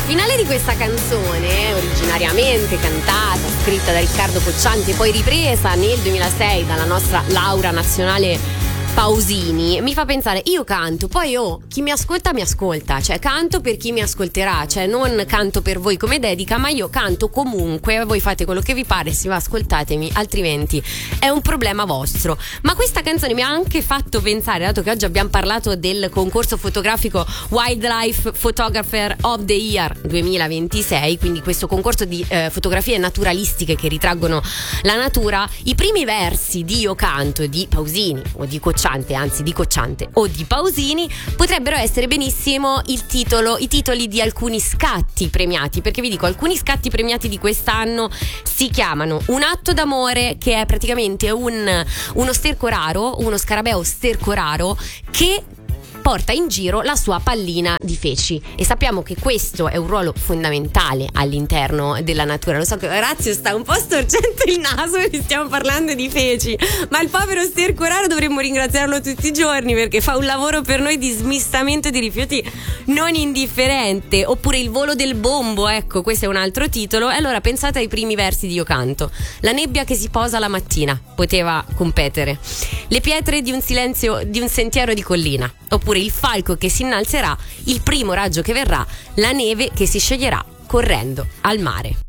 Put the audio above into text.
finale di questa canzone, originariamente cantata, scritta da Riccardo Cocciante e poi ripresa nel 2006 dalla nostra Laura Nazionale Pausini, mi fa pensare, io canto, poi chi mi ascolta, cioè canto per chi mi ascolterà, cioè non canto per voi come dedica, ma io canto comunque, voi fate quello che vi pare, sì, ma ascoltatemi, altrimenti è un problema vostro. Ma questa canzone mi ha anche fatto pensare, dato che oggi abbiamo parlato del concorso fotografico Wildlife Photographer of the Year 2026, quindi questo concorso di fotografie naturalistiche che ritraggono la natura, i primi versi di Io canto di Pausini o di Cocciante, anzi di Cocciante o di Pausini, potrebbero essere benissimo i titoli di alcuni scatti premiati, perché vi dico, alcuni scatti premiati di quest'anno si chiamano Un atto d'amore, che è praticamente uno sterco raro, uno scarabeo sterco raro che porta in giro la sua pallina di feci, e sappiamo che questo è un ruolo fondamentale all'interno della natura. Lo so che Orazio sta un po' storcendo il naso perché stiamo parlando di feci, ma il povero sterco raro dovremmo ringraziarlo tutti i giorni perché fa un lavoro per noi di smistamento di rifiuti non indifferente. Oppure Il volo del bombo, ecco, questo è un altro titolo. E allora pensate ai primi versi di Io canto. La nebbia che si posa la mattina poteva competere, le pietre di un sentiero di collina, oppure il falco che si innalzerà, il primo raggio che verrà, la neve che si scioglierà correndo al mare.